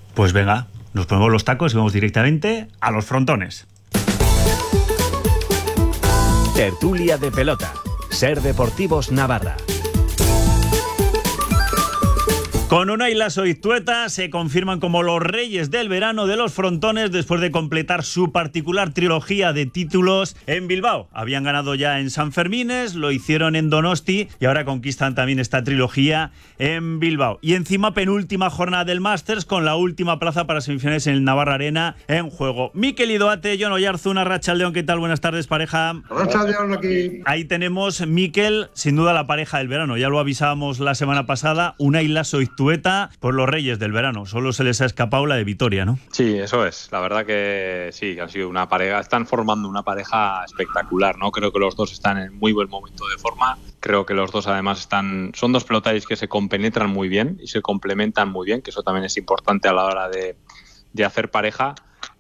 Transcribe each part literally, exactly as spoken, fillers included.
Pues venga, nos ponemos los tacos y vamos directamente a los frontones. Tertulia de pelota. Ser Deportivos Navarra. Con Unai Laso y Iztueta se confirman como los reyes del verano de los frontones después de completar su particular trilogía de títulos en Bilbao. Habían ganado ya en San Fermines, lo hicieron en Donosti y ahora conquistan también esta trilogía en Bilbao. Y encima penúltima jornada del Masters con la última plaza para semifinales en el Navarra Arena en juego. Mikel Idoate, Jon Oyarzuna, Arratsaldeon, ¿qué tal? Buenas tardes, pareja. Arratsaldeon aquí. Ahí tenemos, Mikel, sin duda la pareja del verano. Ya lo avisábamos la semana pasada, Unai Laso y Iztueta por los reyes del verano. Solo se les ha escapado la de Vitoria, ¿no? Sí, eso es. La verdad que sí, han sido una pareja. Están formando una pareja espectacular, ¿no? Creo que los dos están en muy buen momento de forma. Creo que los dos además están, son dos pelotaris que se compenetran muy bien y se complementan muy bien, que eso también es importante a la hora de, de hacer pareja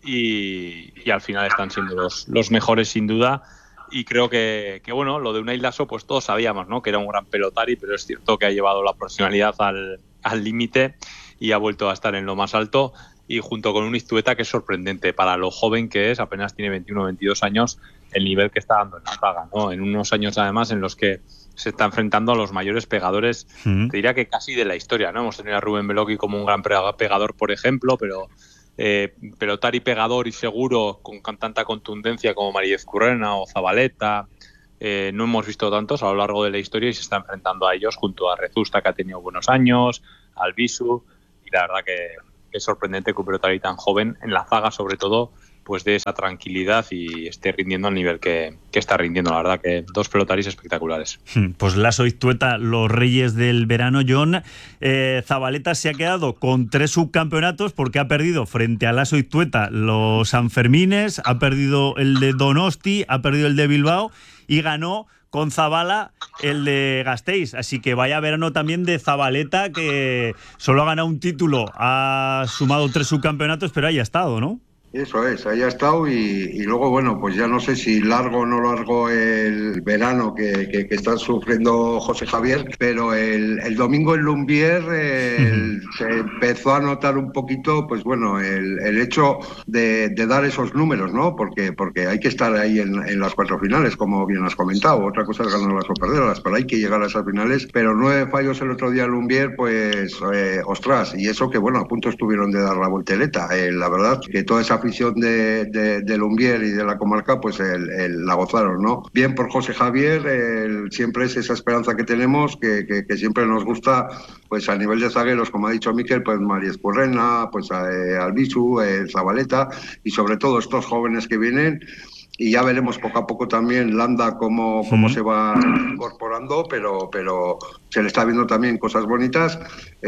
y, y al final están siendo los, los mejores sin duda. Y creo que, que, bueno, lo de Unai Laso, pues todos sabíamos, ¿no?, que era un gran pelotari, pero es cierto que ha llevado la profesionalidad al al límite y ha vuelto a estar en lo más alto, y junto con un Iztueta que es sorprendente para lo joven que es, apenas tiene veintiuno o veintidós años, el nivel que está dando en la zaga, ¿no? En unos años además en los que se está enfrentando a los mayores pegadores, mm. te diría que casi de la historia, ¿no? Hemos tenido a Rubén Beloki como un gran pegador, por ejemplo, pero eh, pelotari pegador y seguro con, con tanta contundencia como Mariez Currena o Zabaleta, Eh, no hemos visto tantos a lo largo de la historia y se está enfrentando a ellos junto a Rezusta, que ha tenido buenos años, al Bisu, y la verdad que es sorprendente que un pelotari tan joven en la zaga, sobre todo, pues de esa tranquilidad y esté rindiendo al nivel que, que está rindiendo. La verdad que dos pelotaris espectaculares. Pues Laso y Iztueta, los reyes del verano. Jon, eh, Zabaleta se ha quedado con tres subcampeonatos porque ha perdido frente a Laso y Iztueta los Sanfermines, ha perdido el de Donosti, ha perdido el de Bilbao y ganó con Zabala el de Gasteiz. Así que vaya verano también de Zabaleta, que solo ha ganado un título, ha sumado tres subcampeonatos, pero ahí ha estado, ¿no? Eso es, ahí ha estado y, y luego, bueno, pues ya no sé si largo o no largo el verano que, que, que está sufriendo José Javier, pero el, el domingo en Lumbier el, uh-huh. se empezó a notar un poquito, pues bueno, el, el hecho de, de dar esos números, ¿no? Porque, porque hay que estar ahí en, en las cuatro finales, como bien has comentado. Otra cosa es ganarlas o perderlas, pero hay que llegar a esas finales. Pero nueve fallos el otro día en Lumbier, pues, eh, ostras, y eso que, bueno, a punto estuvieron de dar la voltereta. Eh, la verdad que toda esa afición de, de, de Lumbier y de la comarca, pues el, el, la gozaron, ¿no? Bien por José Javier, el, siempre es esa esperanza que tenemos, que, que, que siempre nos gusta, pues a nivel de zagueros, como ha dicho Mikel, pues Mariez Currena, pues eh, Albisu, eh, Zabaleta, y sobre todo estos jóvenes que vienen. Y ya veremos poco a poco también Landa cómo, cómo mm. se va incorporando, pero, pero se le está viendo también cosas bonitas.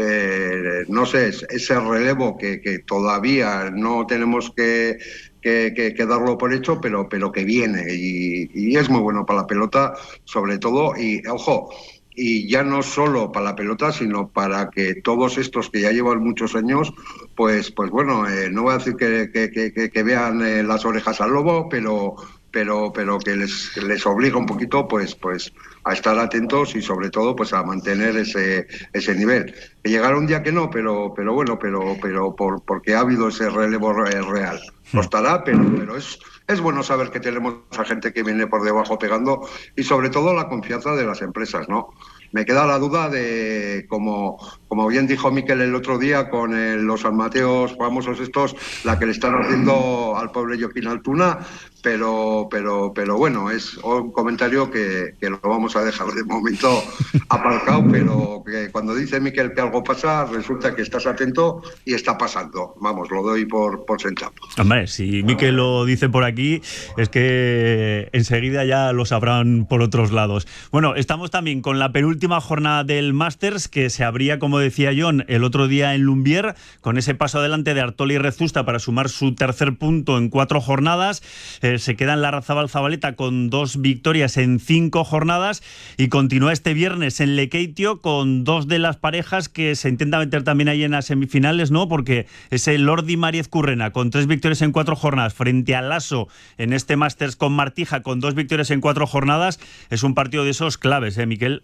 Eh, no sé, ese relevo que, que todavía no tenemos que, que, que, que darlo por hecho, pero, pero que viene. Y, y es muy bueno para la pelota, sobre todo. Y ojo, y ya no solo para la pelota, sino para que todos estos que ya llevan muchos años, pues pues bueno, eh, no voy a decir que, que, que, que vean eh, las orejas al lobo, pero pero pero que les, que les obliga un poquito pues pues a estar atentos y sobre todo pues a mantener ese ese nivel. Que llegará un día que no, pero pero bueno, pero pero por porque ha habido ese relevo real. Costará, pero pero es Es bueno saber que tenemos a gente que viene por debajo pegando y sobre todo la confianza de las empresas, ¿no? Me queda la duda de, como, como bien dijo Mikel el otro día, con el, los San Mateos famosos estos, la que le están haciendo al pobre Joaquín Altuna, pero, pero, pero bueno, es un comentario que, que lo vamos a dejar de momento aparcado, pero que cuando dice Mikel que algo pasa, resulta que estás atento y está pasando. Vamos, lo doy por, por sentado. Hombre, si Mikel lo dice por aquí, es que enseguida ya lo sabrán por otros lados. Bueno, estamos también con la penúltima jornada del Masters, que se abría, como decía Jon, el otro día en Lumbier, con ese paso adelante de Artola y Rezusta para sumar su tercer punto en cuatro jornadas. Eh, se queda en Larrazabal Zabaleta con dos victorias en cinco jornadas y continúa este viernes en Lekeitio con dos de las parejas que se intenta meter también ahí en las semifinales, ¿no? Porque ese Lordi Mariez Currena con tres victorias en cuatro jornadas frente a Laso en este Masters con Martija con dos victorias en cuatro jornadas es un partido de esos claves, ¿eh, Mikel? Sí,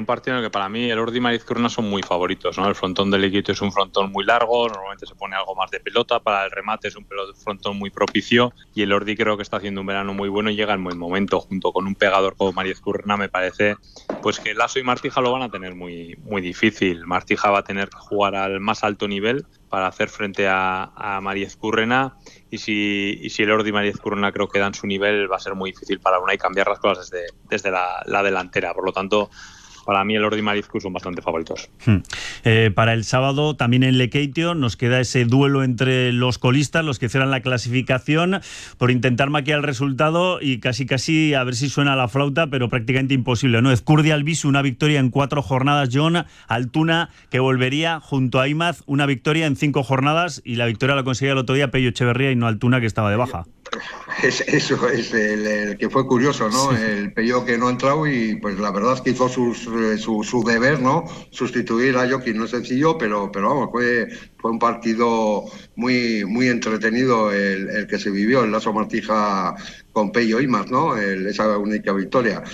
un partido en el que para mí el Ordi y Marizkurrena son muy favoritos, ¿no? El frontón del Lequeitio es un frontón muy largo, normalmente se pone algo más de pelota, para el remate es un frontón muy propicio y el Ordi creo que está haciendo un verano muy bueno y llega en buen momento, junto con un pegador como Marizkurrena. Me parece pues que Lasso y Martija lo van a tener muy, muy difícil. Martija va a tener que jugar al más alto nivel para hacer frente a, a Marizkurrena y si, y si el Ordi y Marizkurrena creo que dan su nivel, va a ser muy difícil para Unai cambiar las cosas desde, desde la, la delantera. Por lo tanto, para mí el Ordi y Marizkurrena son bastante favoritos. Hmm. Eh, para el sábado, también en Lequeitio, nos queda ese duelo entre los colistas, los que cierran la clasificación, por intentar maquillar el resultado y casi casi a ver si suena la flauta, pero prácticamente imposible, ¿no? Ezcurdia Albisu, una victoria en cuatro jornadas, John. Altuna, que volvería junto a Imaz, una victoria en cinco jornadas, y la victoria la conseguía el otro día Pello Echeverría y no Altuna, que estaba de baja. Es, eso es el, el que fue curioso, ¿no? Sí. El Pello que no ha entrado y pues la verdad es que hizo sus, su, su deber, ¿no? Sustituir a Joaquín no es sencillo, pero, pero vamos, fue, fue un partido muy, muy entretenido el, el que se vivió, el Lasso Martija con Pello Imaz, ¿no? El, esa única victoria.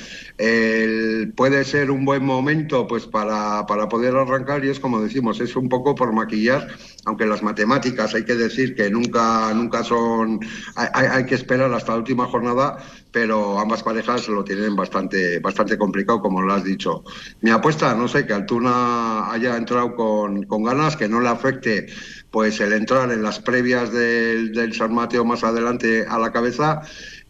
El, puede ser un buen momento pues para, para poder arrancar y es como decimos, es un poco por maquillar, aunque las matemáticas hay que decir que nunca, nunca son, hay, hay que esperar hasta la última jornada, pero ambas parejas lo tienen bastante, bastante complicado, como lo has dicho. Mi apuesta, no sé, que Altuna haya entrado con, con ganas, que no le afecte pues el entrar en las previas del, del San Mateo más adelante a la cabeza.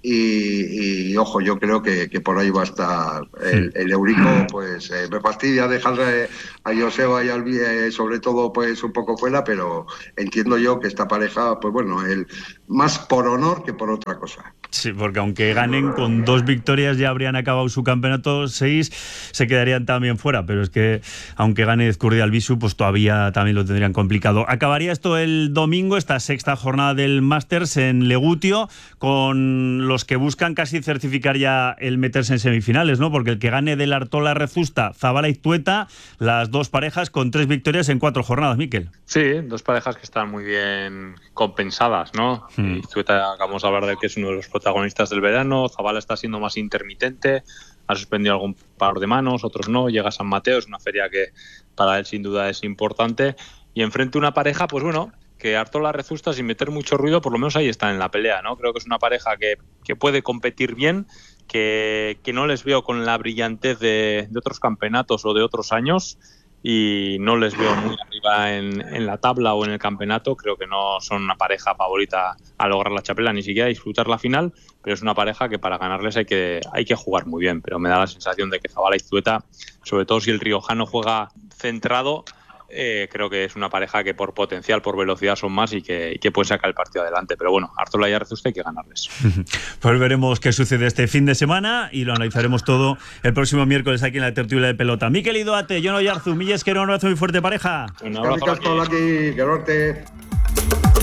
Y, y ojo, yo creo que, que por ahí va a estar el, el Eurico. Pues eh, me fastidia dejarle a Joseba y al eh, sobre todo pues un poco fuera, pero entiendo yo que esta pareja, pues bueno, el más por honor que por otra cosa. Sí, porque aunque ganen con dos victorias ya habrían acabado su campeonato, seis se quedarían también fuera, pero es que aunque gane Ezcurdia Albisu, pues todavía también lo tendrían complicado. Acabaría esto el domingo, esta sexta jornada del Masters en Legutio, con los que buscan casi certificar ya el meterse en semifinales, ¿no? Porque el que gane del Artola Rezusta, Zabala Iztueta, las dos parejas con tres victorias en cuatro jornadas, Miquel. Sí, dos parejas que están muy bien compensadas, ¿no? Hmm. Iztueta, acabamos de hablar de que es uno de los protagonistas del verano, Zabala está siendo más intermitente, ha suspendido algún par de manos, otros no, llega a San Mateo, es una feria que para él sin duda es importante, y enfrente una pareja, pues bueno, que Artola Rezusta sin meter mucho ruido, por lo menos ahí están en la pelea, ¿no? Creo que es una pareja que, que puede competir bien, que, que no les veo con la brillantez de, de otros campeonatos o de otros años, y no les veo muy arriba en, en la tabla o en el campeonato. Creo que no son una pareja favorita a lograr la chapela, ni siquiera a disfrutar la final, pero es una pareja que para ganarles hay que, hay que jugar muy bien, pero me da la sensación de que Zabala y Iztueta, sobre todo si el riojano juega centrado, Eh, creo que es una pareja que por potencial, por velocidad son más y que, y que puede sacar el partido adelante. Pero bueno, Artola y Rezusta hay que ganarles. Pues veremos qué sucede este fin de semana y lo analizaremos todo el próximo miércoles aquí en la tertulia de pelota. Mikel Idoate, Jon Oyarzun, Milla Esquero, un abrazo muy fuerte, pareja. Un abrazo. aquí, que